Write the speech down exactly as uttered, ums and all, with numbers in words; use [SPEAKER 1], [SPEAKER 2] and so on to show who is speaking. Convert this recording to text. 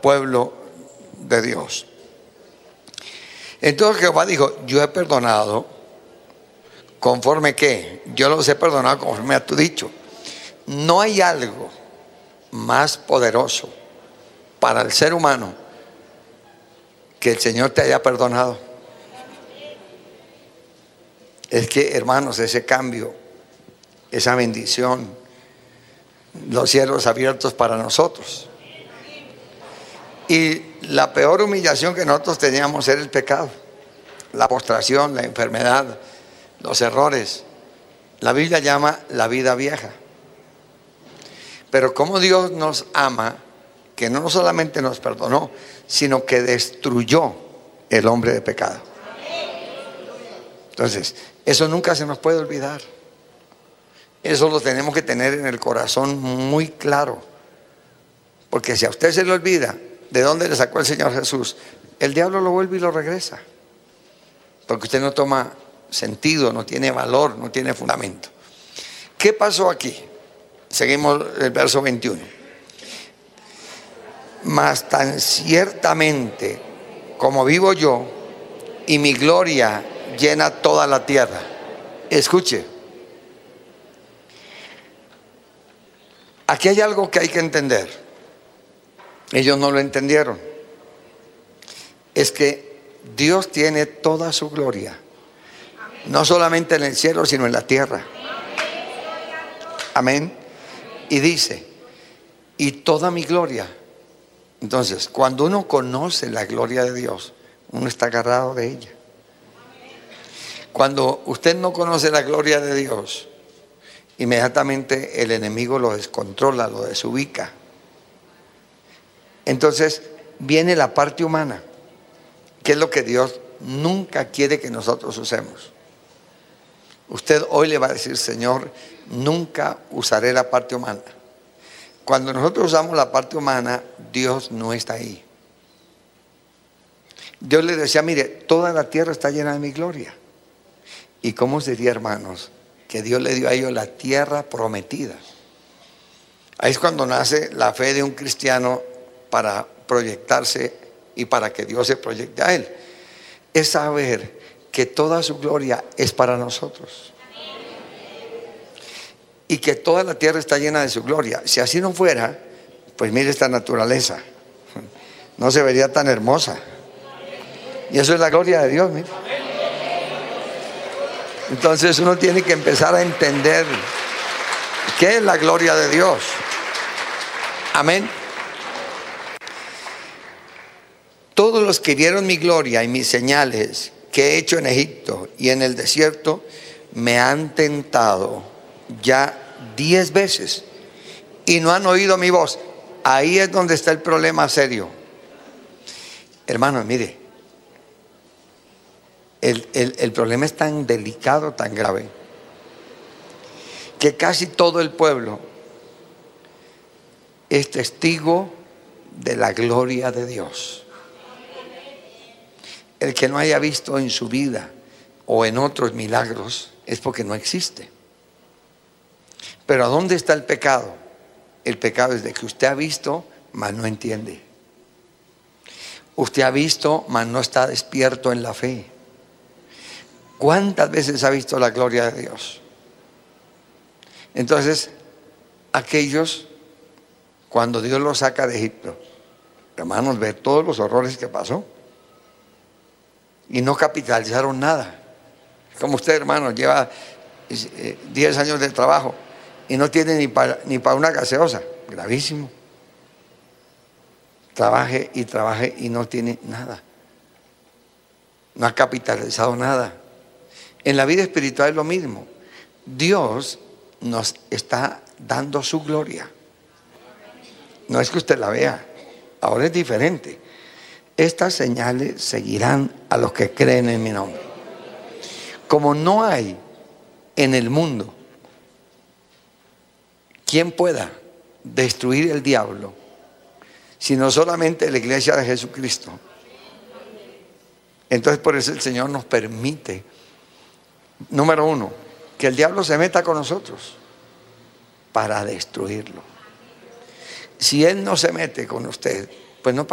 [SPEAKER 1] pueblo de Dios. Entonces Jehová dijo: yo he perdonado conforme que yo los he perdonado conforme a tu dicho. No hay algo más poderoso para el ser humano que el Señor te haya perdonado. Es que, hermanos, ese cambio, esa bendición, los cielos abiertos para nosotros. Y la peor humillación que nosotros teníamos era el pecado, la postración, la enfermedad, los errores. La Biblia llama la vida vieja. Pero como Dios nos ama, que no solamente nos perdonó, sino que destruyó el hombre de pecado. Entonces, eso nunca se nos puede olvidar. Eso lo tenemos que tener en el corazón muy claro. Porque si a usted se le olvida de dónde le sacó el Señor Jesús, el diablo lo vuelve y lo regresa. Porque usted no toma sentido, no tiene valor, no tiene fundamento. ¿Qué pasó aquí? Seguimos el verso veintiuno. Mas tan ciertamente como vivo yo, y mi gloria llena toda la tierra. Escuche, aquí hay algo que hay que entender. Ellos no lo entendieron. Es que Dios tiene toda su gloria, no solamente en el cielo, sino en la tierra. Amén. Y dice: y toda mi gloria. Entonces, cuando uno conoce la gloria de Dios, uno está agarrado de ella. Cuando usted no conoce la gloria de Dios, inmediatamente el enemigo lo descontrola, lo desubica. Entonces viene la parte humana, que es lo que Dios nunca quiere que nosotros usemos. Usted hoy le va a decir: Señor, nunca usaré la parte humana. Cuando nosotros usamos la parte humana, Dios no está ahí. Dios le decía: mire, toda la tierra está llena de mi gloria. ¿Y cómo sería, hermanos, que Dios le dio a ellos la tierra prometida? Ahí es cuando nace la fe de un cristiano para proyectarse y para que Dios se proyecte a él. Es saber que toda su gloria es para nosotros. Y que toda la tierra está llena de su gloria. Si así no fuera, pues mire esta naturaleza, no se vería tan hermosa. Y eso es la gloria de Dios, mire. Entonces uno tiene que empezar a entender qué es la gloria de Dios. Amén. Todos los que vieron mi gloria y mis señales que he hecho en Egipto y en el desierto, me han tentado ya diez veces y no han oído mi voz. Ahí es donde está el problema serio. Hermanos, mire, el, el, el problema es tan delicado, tan grave, que casi todo el pueblo es testigo de la gloria de Dios. El que no haya visto en su vida o en otros milagros es porque no existe. Pero ¿a dónde está el pecado? El pecado es de que usted ha visto, mas no entiende. Usted ha visto, mas no está despierto en la fe. ¿Cuántas veces ha visto la gloria de Dios? Entonces, aquellos, cuando Dios los saca de Egipto, hermanos, ve todos los horrores que pasó y no capitalizaron nada. Como usted, hermano, lleva diez años de trabajo y no tiene ni para ni para una gaseosa. Gravísimo. Trabaje y trabaje y no tiene nada. No ha capitalizado nada. En la vida espiritual es lo mismo. Dios nos está dando su gloria. No es que usted la vea, ahora es diferente. Estas señales seguirán a los que creen en mi nombre. Como no hay en el mundo quien pueda destruir el diablo, sino solamente la iglesia de Jesucristo. Entonces por eso el Señor nos permite, número uno, que el diablo se meta con nosotros para destruirlo. Si él no se mete con usted, pues no pasa